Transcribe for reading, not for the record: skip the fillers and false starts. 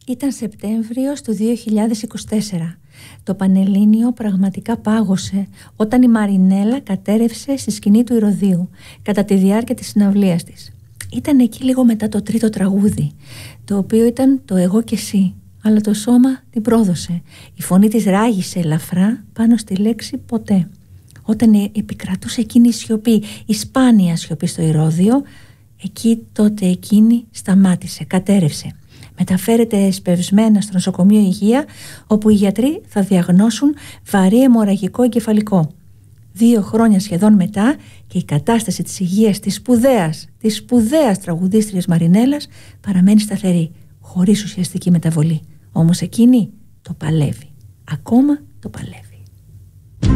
Ήταν Σεπτέμβριος του 2024. Το Πανελλήνιο πραγματικά πάγωσε όταν η Μαρινέλα κατέρευσε στη σκηνή του Ηρωδείου κατά τη διάρκεια της συναυλίας της. Ήταν εκεί λίγο μετά το τρίτο τραγούδι, το οποίο ήταν το «Εγώ και εσύ», αλλά το σώμα την πρόδωσε. Η φωνή της ράγισε ελαφρά πάνω στη λέξη «ποτέ». Όταν επικρατούσε εκείνη η σιωπή, η σπάνια σιωπή στο Ηρώδειο, εκεί τότε εκείνη σταμάτησε, κατέρευσε. Μεταφέρεται εσπευσμένα στο νοσοκομείο Υγεία, όπου οι γιατροί θα διαγνώσουν βαρύ αιμορραγικό εγκεφαλικό. 2 χρόνια σχεδόν μετά, και η κατάσταση της υγείας της σπουδαίας τραγουδίστριας Μαρινέλας παραμένει σταθερή, χωρίς ουσιαστική μεταβολή. Όμως εκείνη το παλεύει. Ακόμα το παλεύει.